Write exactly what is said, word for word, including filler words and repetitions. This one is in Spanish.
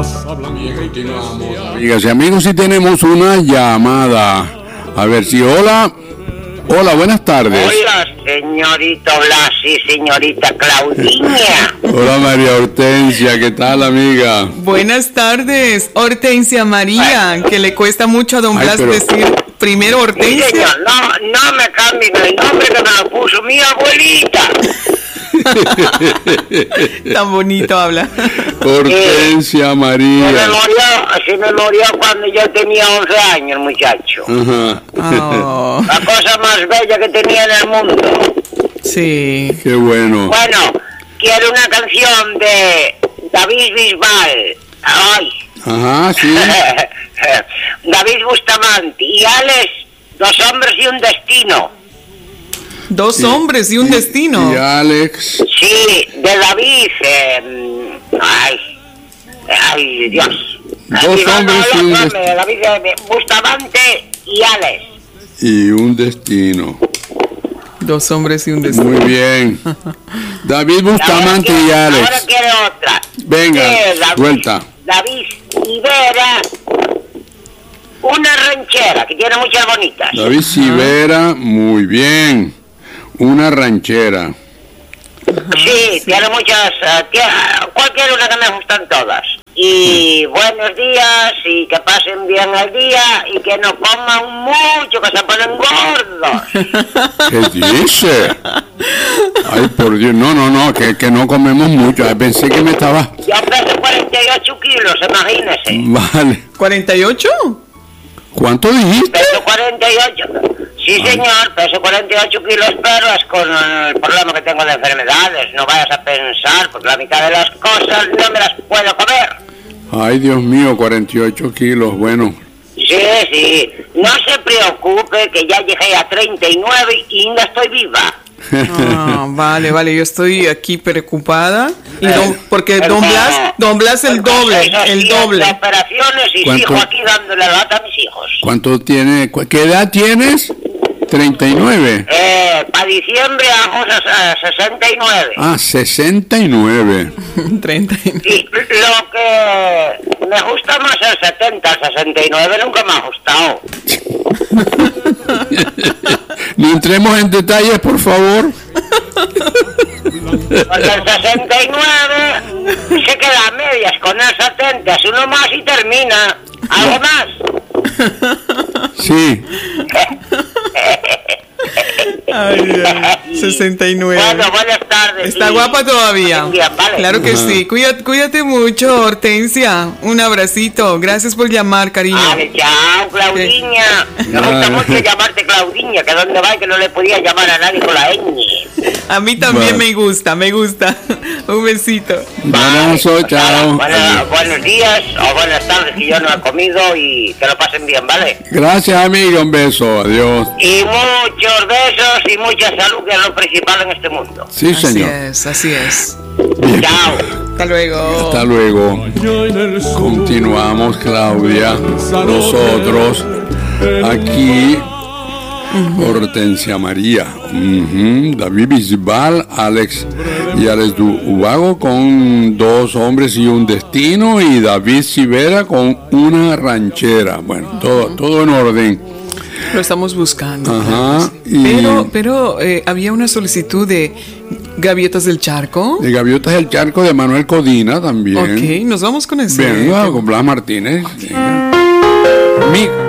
Casa Blanca. Continuamos, amigas y amigos, y tenemos una llamada. A ver si, hola. Hola, buenas tardes. Hola, señorito Blas y señorita Claudiña. Hola, María Hortensia, ¿qué tal, amiga? Buenas tardes, Hortensia María, que le cuesta mucho a don Ay, Blas pero- decir primero Sí, Hortensia. señor, no, no me cambien el nombre que me lo puso mi abuelita. Tan bonito habla. Hortensia Se me María. murió, se me murió cuando yo tenía once años, muchacho. Ajá. Oh, La cosa más bella que tenía en el mundo. sí. Qué bueno. Bueno, quiero una canción de David Bisbal. Ay. Ajá, sí. David Bustamante y Alex, Dos hombres y un destino. Dos Sí. hombres y un Y- destino. Y Alex. Sí, de David. Eh, ay, ay, Dios. Dos Ay, no, hombres no, y un no, destino. de David eh, Bustamante y Alex. Y un destino. Dos hombres y un destino. Muy bien. David Bustamante Ahora y quiero- Ahora Alex. quiero otra. Venga, Eh, David- suelta. David Rivera, una ranchera que tiene muchas bonitas. David Sivera, muy bien. Una ranchera. Sí, tiene muchas, eh, tiene, cualquier una que me gustan todas. Y buenos días, y que pasen bien el día, y que no coman mucho, que se ponen gordos. ¿Qué dice? Ay, por Dios, no, no, no, que, que no comemos mucho. Ay, pensé que me estaba... Yo peso cuarenta y ocho kilos, imagínese. Vale. ¿cuarenta y ocho? ¿Cuánto dijiste? Peso cuarenta y ocho. Sí, señor, peso cuarenta y ocho kilos, pero es con el problema que tengo de enfermedades. No vayas a pensar, porque la mitad de las cosas no me las puedo comer. Ay, Dios mío, cuarenta y ocho kilos, bueno. Sí, sí. No se preocupe que ya llegué a treinta y nueve y no estoy viva. Ah, vale, vale, yo estoy aquí preocupada. Y Eh, don- porque pero don como- Blas, don Blas el Porque doble, seis o el siete doble. operaciones y ¿Cuánto? sigo aquí dándole lata a mis hijos. ¿Cuánto tiene? cu- ¿Qué edad tienes? treinta y nueve. Eh, para diciembre hago ses- sesenta y nueve. Ah, sesenta y nueve. treinta y nueve. Y lo que me gusta más el setenta, el sesenta y nueve nunca me ha gustado. No entremos en detalles, por favor. Porque el sesenta y nueve se queda a medias, con el setenta es uno más y termina. ¿Algo más? Sí. Ay, ay, sesenta y nueve. Bueno, buenas tardes. Está y- guapa todavía. Bien, vale. Claro que Ajá. sí. Cuídate, cuídate mucho, Hortensia. Un abracito. Gracias por llamar, cariño. Vale, chao, Claudiña. Me gusta Ah. mucho llamarte Claudiña, que donde va y que no le podía llamar a nadie con la ñ. A mí también Vale. me gusta, me gusta. Un besito. Abrazo, Pues nada, chao. buena- buenos días o buenas tardes, que yo no he comido y que lo pasen bien, ¿vale? Gracias, amiga. Un beso. Adiós. Y muchos besos y mucha salud, que es lo principal en este mundo. Sí, Así señor. es, así es. Bien. Chao. Hasta luego. Hasta luego. Allá en el sur, Continuamos, Claudia. Nosotros aquí. Hortensia María, ujú, David Bisbal, Alex y Alex Ubago con Dos hombres y un destino, y David Sivera con Una ranchera. Bueno, todo, todo en orden. Lo estamos buscando. Ajá. Y Pero, pero eh, había una solicitud de Gaviotas del Charco. de Gaviotas del Charco de Manuel Codina también. Ok, nos vamos con ese. Venga, con Blas Martínez. Venga. Mi-